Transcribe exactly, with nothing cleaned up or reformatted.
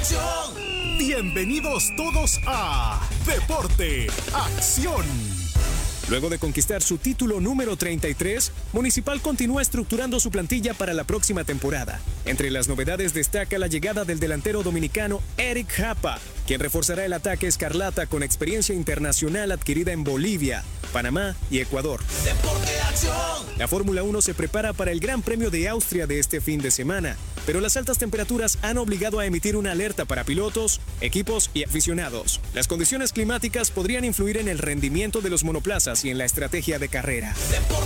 acción. Bienvenidos todos a Deporte Acción. Luego de conquistar su título número treinta y tres, Municipal continúa estructurando su plantilla para la próxima temporada. Entre las novedades destaca la llegada del delantero dominicano Eric Japa, quien reforzará el ataque escarlata con experiencia internacional adquirida en Bolivia, Panamá y Ecuador. Deporte acción. La Fórmula uno se prepara para el Gran Premio de Austria de este fin de semana, pero las altas temperaturas han obligado a emitir una alerta para pilotos, equipos y aficionados. Las condiciones climáticas podrían influir en el rendimiento de los monoplazas y en la estrategia de carrera. Deporte